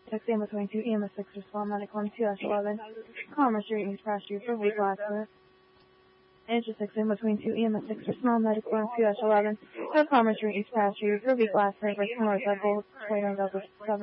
6 Lima 22 EMS 6 respond medical on 2-11. Commerce Street, East Pasture for weak last minute. Engine 6 Lima 22 EMS 6 respond medical on 2-11. Commerce Street, East Pasture for weak last minute. North Side Bolt 29 Delta 7.